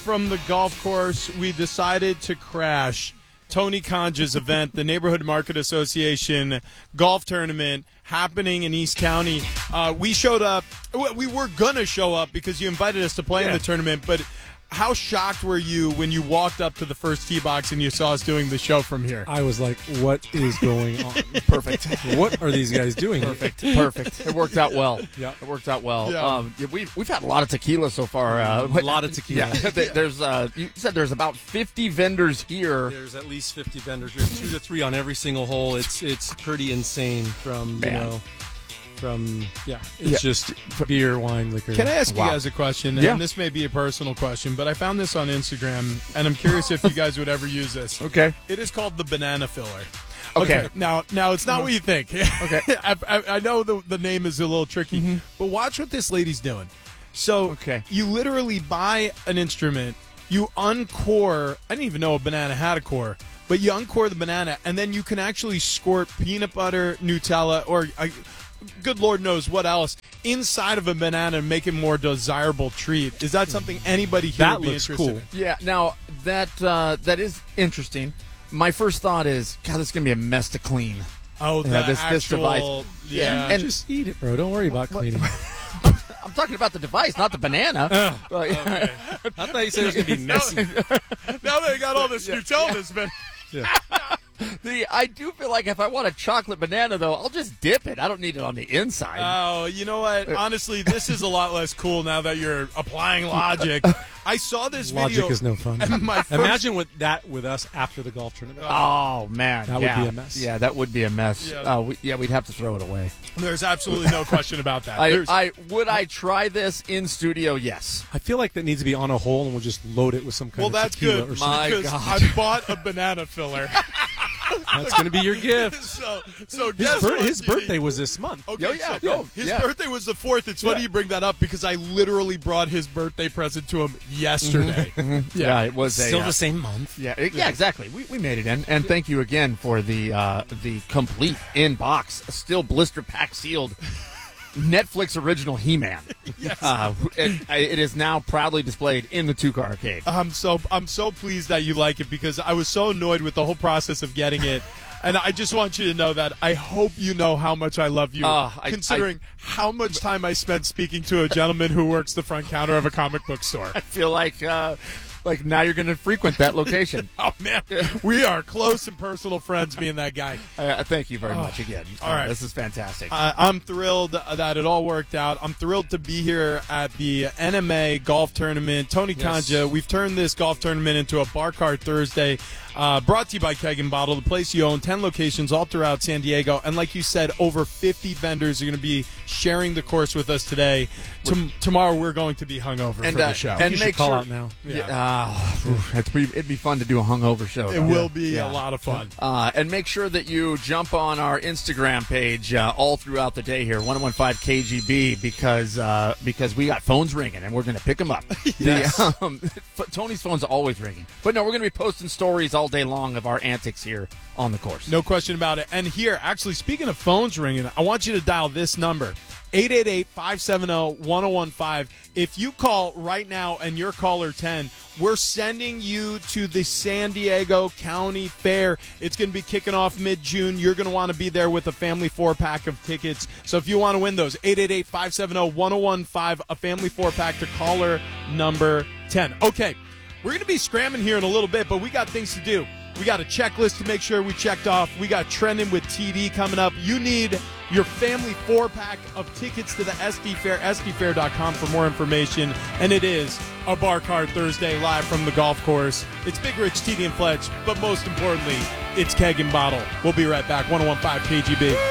From the golf course, we decided to crash Tony Conja's event, the Neighborhood Market Association golf tournament happening in East County. We showed up. We were going to show up because you invited us to play in the tournament, but how shocked were you when you walked up to the first tee box and you saw us doing the show from here? I was like, what is going on? Perfect. What are these guys doing? Perfect. It worked out well. Yeah. It worked out well. Yeah. We've had a lot of tequila so far. A lot of tequila. Yeah. There's you said there's about 50 vendors here. There's at least 50 vendors. There's 2 to 3 on every single hole. It's pretty insane it's just beer, wine, liquor. Can I ask you guys a question? Yeah. And this may be a personal question, but I found this on Instagram, and I'm curious if you guys would ever use this. Okay. It is called the banana filler. Okay. Now it's not what you think. Okay. I know the name is a little tricky, but watch what this lady's doing. So you literally buy an instrument, you uncore. I didn't even know a banana had a core. But you uncore the banana, and then you can actually squirt peanut butter, Nutella, or good Lord knows what else inside of a banana and make it a more desirable treat. Is that something anybody here would be interested in? Yeah. Now that is interesting. My first thought is, God, this is gonna be a mess to clean. Oh, this device. Yeah. And just eat it, bro. Don't worry about cleaning. I'm talking about the device, not the banana. Okay. I thought you said it was going to be messy. Now they got all this Nutella, this man. Yeah. I do feel like if I want a chocolate banana, though, I'll just dip it. I don't need it on the inside. Oh, you know what? Honestly, this is a lot less cool now that you're applying logic. I saw this video. Logic is no fun. Imagine with us after the golf tournament. Oh, man. That would be a mess. Yeah, that would be a mess. Yeah. We'd have to throw it away. There's absolutely no question about that. Would I try this in studio? Yes. I feel like that needs to be on a hole, and we'll just load it with some kind of tequila or something. My because God. I bought a banana filler. That's going to be your gift. So guess what, his Jimmy? birthday was this month. Okay, his Yeah. birthday was the 4th. It's funny you bring that up because I literally brought his birthday present to him yesterday. Yeah, it was Still the same month. Yeah, exactly. We made it in, and thank you again for the complete in-box, still blister pack sealed Netflix original He-Man. Yes. It is now proudly displayed in the Two Car Arcade. I'm so pleased that you like it because I was so annoyed with the whole process of getting it. And I just want you to know that I hope you know how much I love you, considering how much time I spent speaking to a gentleman who works the front counter of a comic book store. I feel like now you're going to frequent that location. Oh, man. We are close and personal friends, me and that guy. Thank you very much again. All right. This is fantastic. I'm thrilled that it all worked out. I'm thrilled to be here at the NMA golf tournament. Tony Conja, we've turned this golf tournament into a Bar Cart Thursday. Brought to you by Keg and Bottle, the place you own, 10 locations all throughout San Diego. And like you said, over 50 vendors are going to be sharing the course with us today. Tomorrow we're going to be hungover for the show. And you make should call sure, out now. it'd be fun to do a hungover show. It will be a lot of fun. And make sure that you jump on our Instagram page all throughout the day here, 1015 KGB, because we got phones ringing and we're going to pick them up. Yes. Tony's phone's always ringing. But no, we're going to be posting stories all day long of our antics here on the course. No question about it. And here, actually, speaking of phones ringing, I want you to dial this number, 888-570-1015. If you call right now and you're caller 10, we're sending you to the San Diego County Fair. It's going to be kicking off mid-June. You're going to want to be there with a family 4-pack of tickets. So if you want to win those, 888-570-1015, a family 4-pack to caller number 10. Okay, we're going to be scramming here in a little bit, but we got things to do. We got a checklist to make sure we checked off. We got Trending with TD coming up. You need your family 4-pack of tickets to the SD Fair, sdfair.com for more information. And it is a Bar Cart Thursday live from the golf course. It's Big Rich, TD, and Fletch, but most importantly, it's Keg and Bottle. We'll be right back. 1015 KGB.